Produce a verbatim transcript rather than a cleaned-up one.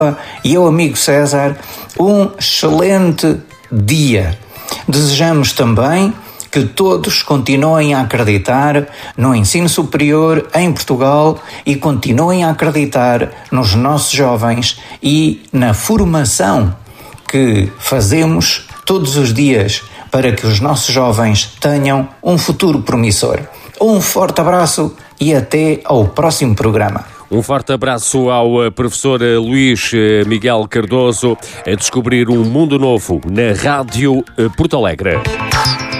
e ao amigo César um excelente dia. Desejamos também que todos continuem a acreditar no ensino superior em Portugal e continuem a acreditar nos nossos jovens e na formação que fazemos todos os dias para que os nossos jovens tenham um futuro promissor. Um forte abraço e até ao próximo programa. Um forte abraço ao professor Luís Miguel Cardoso, a descobrir um mundo novo na Rádio Porto Alegre.